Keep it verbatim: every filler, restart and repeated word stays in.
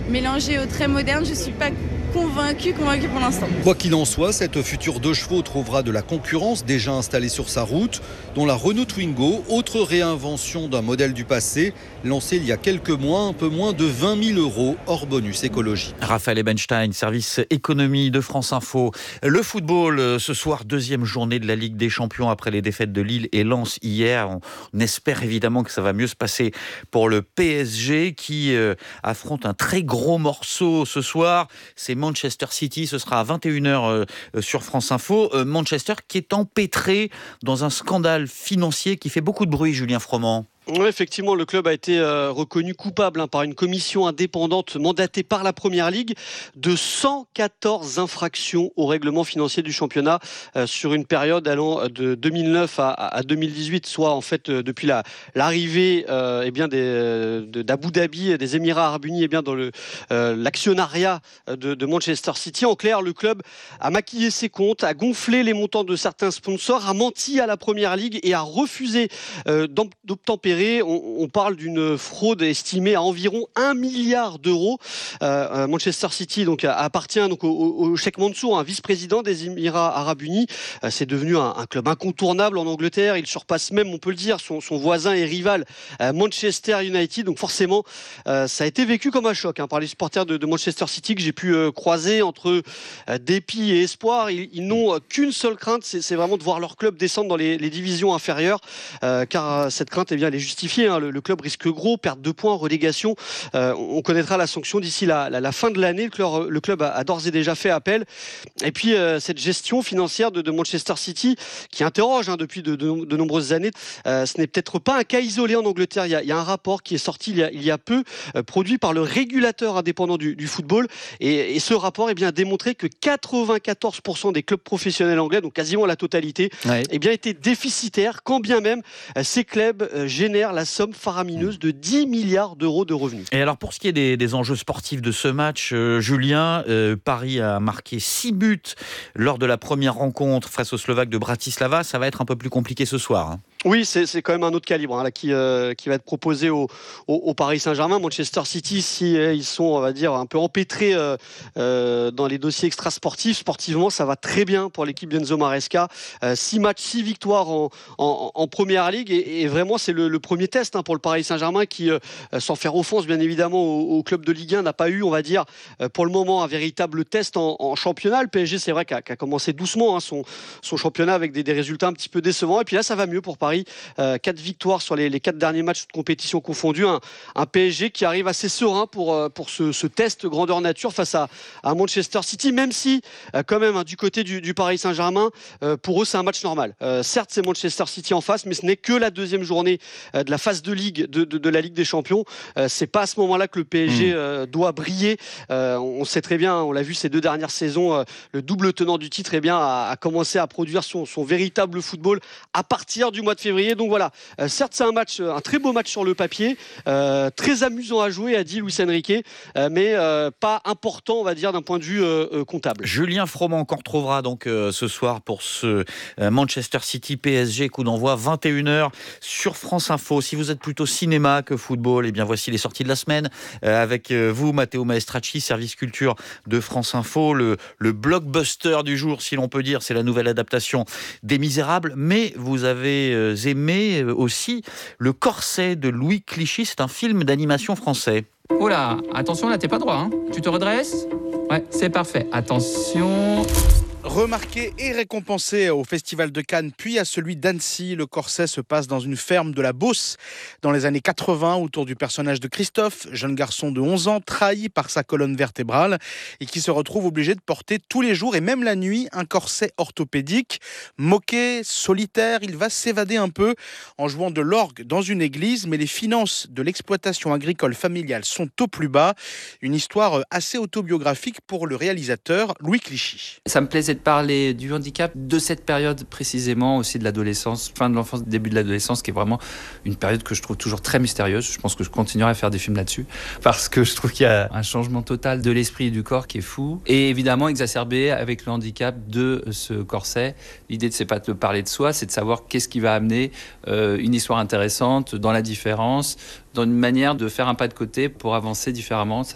mélangé au très moderne. Je ne suis pas convaincue, convaincue pour l'instant. Quoi qu'il en soit, cette future deux chevaux trouvera de la concurrence déjà installée sur sa route, dont la Renault Twingo, autre réinvention d'un modèle du passé, lancé il y a quelques mois, un peu moins de vingt mille euros hors bonus écologie. Raphaël Ebenstein, service économie de France Info. Le football, ce soir, deuxième journée de la Ligue des Champions après les défaites de Lille et Lens hier. On espère évidemment que ça va mieux se passer pour le P S G qui euh, affronte un très gros morceau ce soir. C'est Manchester City, ce sera à vingt et une heures euh, sur France Info. Euh, Manchester qui est empêtré dans un scandale financier qui fait beaucoup de bruit, Julien Froment. Oui, effectivement, le club a été euh, reconnu coupable hein, par une commission indépendante mandatée par la Première Ligue de cent quatorze infractions au règlement financier du championnat euh, sur une période allant de deux mille neuf à, à deux mille dix-huit, soit en fait euh, depuis la, l'arrivée euh, eh bien des, de, d'Abu Dhabi, des Émirats Arabes Unis, eh bien dans le, euh, l'actionnariat de, de Manchester City. En clair, le club a maquillé ses comptes, a gonflé les montants de certains sponsors, a menti à la Première Ligue et a refusé euh, d'obtempérer. On, on parle d'une fraude estimée à environ un milliard d'euros. Euh, Manchester City donc, appartient donc, au, au Cheikh Mansour, un vice-président des Émirats Arabes Unis. Euh, c'est devenu un, un club incontournable en Angleterre. Il surpasse même, on peut le dire, son, son voisin et rival euh, Manchester United. Donc forcément, euh, ça a été vécu comme un choc hein, par les supporters de, de Manchester City que j'ai pu euh, croiser entre euh, dépit et espoir. Ils, ils n'ont euh, qu'une seule crainte, c'est, c'est vraiment de voir leur club descendre dans les, les divisions inférieures. Euh, car euh, cette crainte, eh bien, elle est justifié, hein. le, le club risque gros, perte de points, relégation. Euh, on connaîtra la sanction d'ici la, la, la fin de l'année. Le club, le club a, a d'ores et déjà fait appel. Et puis euh, cette gestion financière de, de Manchester City qui interroge hein, depuis de, de, de nombreuses années. Euh, ce n'est peut-être pas un cas isolé en Angleterre. Il y a, il y a un rapport qui est sorti il y a, il y a peu, euh, produit par le régulateur indépendant du, du football. Et, et ce rapport eh bien, a démontré que quatre-vingt-quatorze pour cent des clubs professionnels anglais, donc quasiment la totalité, ouais. eh bien, étaient déficitaires, quand bien même euh, ces clubs euh, génèrent la somme faramineuse de dix milliards d'euros de revenus. Et alors pour ce qui est des, des enjeux sportifs de ce match, euh, Julien, euh, Paris a marqué six buts lors de la première rencontre face aux Slovaques de Bratislava. Ça va être un peu plus compliqué ce soir. Hein. Oui, c'est, c'est quand même un autre calibre hein, là, qui, euh, qui va être proposé au, au, au Paris Saint-Germain. Manchester City, si euh, ils sont, on va dire, un peu empêtrés euh, euh, dans les dossiers extrasportifs, sportivement, ça va très bien pour l'équipe d'Enzo Maresca. Euh, six matchs, six victoires en, en, en Première Ligue et, et vraiment, c'est le, le premier test hein, pour le Paris Saint-Germain qui, euh, sans faire offense, bien évidemment, au, au club de Ligue un, n'a pas eu, on va dire, euh, pour le moment, un véritable test en, en championnat. Le P S G, c'est vrai, qu'a, qu'a commencé doucement hein, son, son championnat avec des, des résultats un petit peu décevants. Et puis là, ça va mieux pour Paris. Euh, quatre victoires sur les, les quatre derniers matchs de compétition confondus. Un, un P S G qui arrive assez serein pour, euh, pour ce, ce test grandeur nature face à, à Manchester City, même si, euh, quand même, hein, du côté du, du Paris Saint-Germain, euh, pour eux, c'est un match normal. Euh, certes, c'est Manchester City en face, mais ce n'est que la deuxième journée euh, de la phase de Ligue de, de, de la Ligue des Champions. Euh, c'est pas à ce moment-là que le P S G euh, doit briller. Euh, on sait très bien, on l'a vu ces deux dernières saisons, euh, le double tenant du titre eh bien, a, a commencé à produire son, son véritable football à partir du mois de février. Donc voilà, euh, certes c'est un match, un très beau match sur le papier, euh, très amusant à jouer, a dit Luis Enrique, euh, mais euh, pas important, on va dire, d'un point de vue euh, euh, comptable. Julien Froment qu'on retrouvera donc euh, ce soir pour ce euh, Manchester City P S G, coup d'envoi vingt et une heures sur France Info. Si vous êtes plutôt cinéma que football, eh bien voici les sorties de la semaine euh, avec euh, vous, Matteo Maestracci, service culture de France Info. Le, le blockbuster du jour, si l'on peut dire, c'est la nouvelle adaptation des Misérables, mais vous avez euh, aimé aussi Le Corset de Louis Clichy, c'est un film d'animation français. Oh là, attention là, t'es pas droit, hein. Tu te redresses ? Ouais, c'est parfait. Attention... Remarqué et récompensé au Festival de Cannes, puis à celui d'Annecy, Le Corset se passe dans une ferme de la Beauce dans les années quatre-vingts autour du personnage de Christophe, jeune garçon de onze ans, trahi par sa colonne vertébrale et qui se retrouve obligé de porter tous les jours et même la nuit un corset orthopédique. Moqué, solitaire, il va s'évader un peu en jouant de l'orgue dans une église, mais les finances de l'exploitation agricole familiale sont au plus bas. Une histoire assez autobiographique pour le réalisateur Louis Clichy. Ça me plaisait de parler du handicap, de cette période précisément, aussi de l'adolescence, fin de l'enfance, début de l'adolescence, qui est vraiment une période que je trouve toujours très mystérieuse. Je pense que je continuerai à faire des films là-dessus, parce que je trouve qu'il y a un changement total de l'esprit et du corps qui est fou, et évidemment exacerbé avec le handicap de ce corset. L'idée, c'est pas de parler de soi, c'est de savoir qu'est-ce qui va amener euh, une histoire intéressante dans la différence, dans une manière de faire un pas de côté pour avancer différemment. Ça